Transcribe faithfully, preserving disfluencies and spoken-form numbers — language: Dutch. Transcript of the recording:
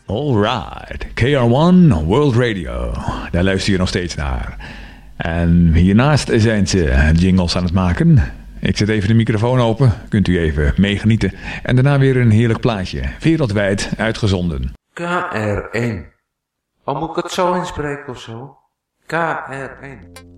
Alright, K R one World Radio. Daar luister je nog steeds naar. En hiernaast zijn ze jingles aan het maken. Ik zet even de microfoon open, kunt u even meegenieten. En daarna weer een heerlijk plaatje, wereldwijd uitgezonden. K R één. Oh, moet ik het zo inspreken of zo? K R één.